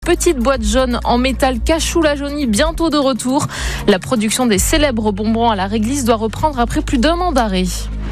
petite boîte jaune en métal cachou la jaunie bientôt de retour. La production des célèbres bonbons à la réglisse doit reprendre après plus d'un an d'arrêt.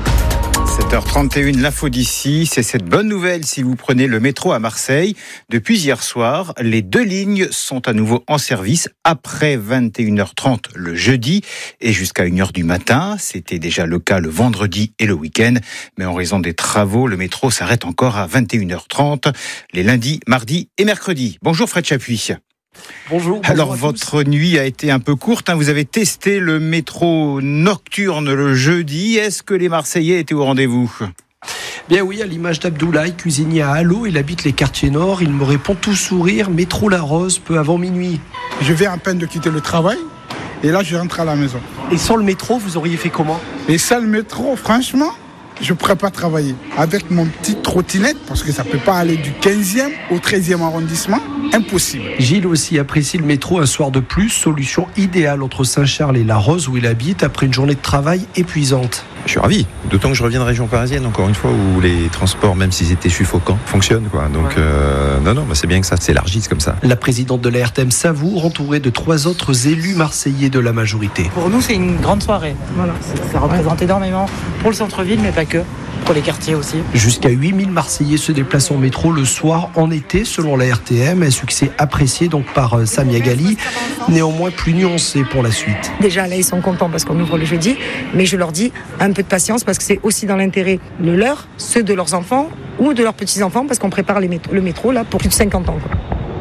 7h31, l'info d'ici, c'est cette bonne nouvelle si vous prenez le métro à Marseille. Depuis hier soir, les 2 lignes sont à nouveau en service après 21h30 le jeudi et jusqu'à 1h du matin. C'était déjà le cas le vendredi et le week-end. Mais en raison des travaux, le métro s'arrête encore à 21h30 les lundis, mardis et mercredis. Bonjour Fred Chapuis. Bonjour. Alors votre nuit a été un peu courte, vous avez testé le métro nocturne le jeudi. Est-ce que les Marseillais étaient au rendez-vous ? Bien oui, à l'image d'Abdoulaye, cuisinier à Allo, il habite les quartiers nord. Il me répond tout sourire, métro La Rose, peu avant minuit. Je viens à peine de quitter le travail et là je rentre à la maison. Et sans le métro, vous auriez fait comment ? Et sans le métro, franchement, je ne pourrais pas travailler. Avec mon petit trottinette, parce que ça ne peut pas aller du 15e au 13e arrondissement, impossible. Gilles aussi apprécie le métro un soir de plus, solution idéale entre Saint-Charles et La Rose où il habite après une journée de travail épuisante. Je suis ravi, d'autant que je reviens de région parisienne, encore une fois, où les transports, même s'ils étaient suffocants, fonctionnent, quoi. Donc, c'est bien que ça s'élargisse comme ça. La présidente de la RTM Savour, entourée de 3 autres élus marseillais de la majorité. Pour nous, c'est une grande soirée. Voilà, ça représente énormément pour le centre-ville, mais pas que. Pour les quartiers aussi. Jusqu'à 8000 Marseillais se déplacent en métro le soir en été, selon la RTM. Un succès apprécié donc par Samia Gali, néanmoins plus nuancé pour la suite. Déjà là, ils sont contents parce qu'on ouvre le jeudi, mais je leur dis un peu de patience parce que c'est aussi dans l'intérêt de leur, ceux de leurs enfants ou de leurs petits-enfants parce qu'on prépare le métro là pour plus de 50 ans.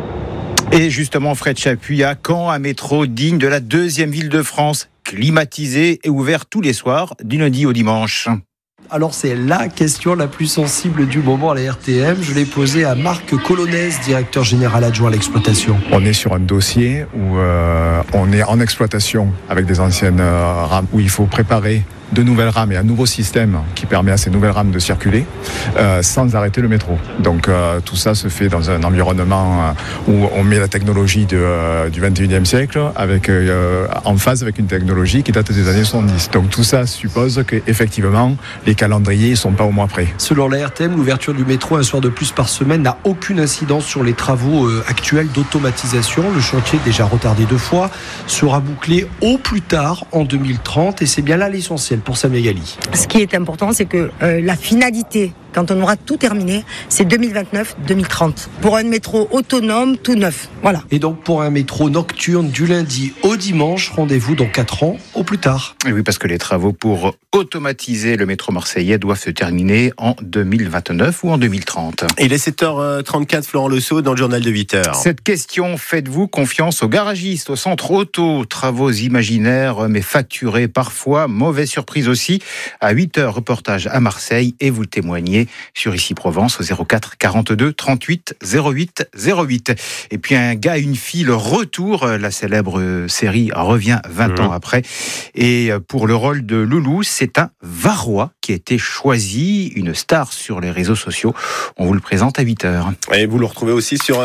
Et justement, Fred Chapuis, à Caen, un métro digne de la 2e ville de France, climatisé et ouvert tous les soirs, du lundi au dimanche. Alors c'est la question la plus sensible du moment à la RTM. Je l'ai posée à Marc Colonès, directeur général adjoint à l'exploitation. On est sur un dossier où on est en exploitation avec des anciennes rames où il faut préparer de nouvelles rames et un nouveau système qui permet à ces nouvelles rames de circuler sans arrêter le métro. Donc tout ça se fait dans un environnement où on met la technologie du 21e siècle avec, en phase avec une technologie qui date des années 70. Donc tout ça suppose qu'effectivement les calendriers ne sont pas au mois près. Selon la RTM, l'ouverture du métro un soir de plus par semaine n'a aucune incidence sur les travaux actuels d'automatisation. Le chantier, déjà retardé 2 fois, sera bouclé au plus tard en 2030 et c'est bien là l'essentiel pour Samia Gali. Ce qui est important, c'est que la finalité, quand on aura tout terminé, c'est 2029-2030. Pour un métro autonome, tout neuf. Voilà. Et donc pour un métro nocturne du lundi au dimanche, rendez-vous dans 4 ans au plus tard. Et oui, parce que les travaux pour automatiser le métro marseillais doivent se terminer en 2029 ou en 2030. Il est 7h34, Florent Lesault dans le journal de 8h. Cette question, faites-vous confiance aux garagistes, au centre auto, travaux imaginaires mais facturés parfois, mauvaise surprise aussi. À 8h, reportage à Marseille et vous le témoignez sur Ici Provence au 04 42 38 08 08. Et puis un gars, une fille, le retour, la célèbre série revient 20 ans après. Et pour le rôle de Loulou, c'est un Varois qui a été choisi, une star sur les réseaux sociaux. On vous le présente à 8h. Et vous le retrouvez aussi sur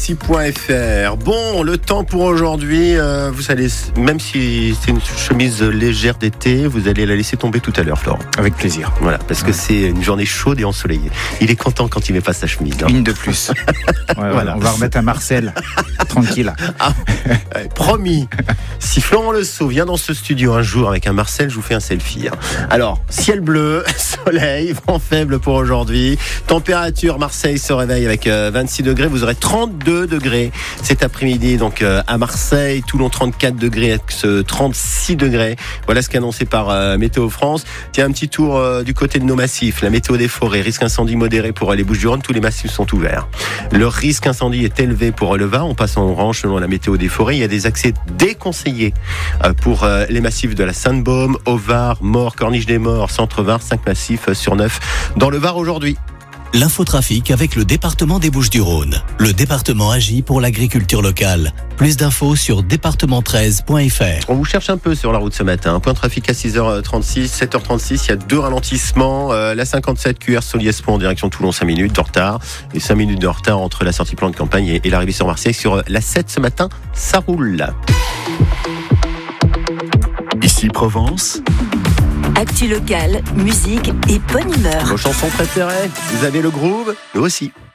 ici.fr. Bon, le temps pour aujourd'hui, vous allez, même si c'est une chemise légère d'été, vous allez la laisser tomber tout à l'heure, Florent. Avec plaisir. Voilà, parce que c'est une journée chaude et ensoleillée. Il est content quand il met pas sa chemise. Hein. Une de plus. Voilà. On va remettre à Marcel. Tranquille. Promis. Si Florent Lesault vient dans ce studio un jour avec un Marcel, je vous fais un selfie. Hein. Alors, ciel bleu, soleil, vent faible pour aujourd'hui. Température, Marseille se réveille avec 26 degrés. Vous aurez 32 degrés cet après-midi. Donc à Marseille, Toulon 34 degrés, Aix 36 degrés. Voilà ce qu'a annoncé par Météo France. Tiens, un petit tour du côté de nos massifs. La météo des forêts, risque incendie modéré pour les Bouches-du-Rhône. Tous les massifs sont ouverts. Le risque incendie est élevé pour le Var. On passe en orange selon la météo des forêts. Il y a des accès déconseillés pour les massifs de la Sainte-Baume, au Var, Maure, Corniche des Maures, Centre-Var, 5 massifs sur 9 dans le Var aujourd'hui. L'infotrafic avec le département des Bouches-du-Rhône. Le département agit pour l'agriculture locale. Plus d'infos sur département13.fr. On vous cherche un peu sur la route ce matin. Point de trafic à 6h36, 7h36. Il y a 2 ralentissements. La 57 QR Soliès-Pont en direction de Toulon, 5 minutes de retard. Et 5 minutes de retard entre la sortie plan de campagne et l'arrivée sur Marseille. Sur la 7 ce matin, ça roule. Ici Provence. Actu locale, musique et bonne humeur. Vos chansons préférées, vous avez le groove, nous aussi.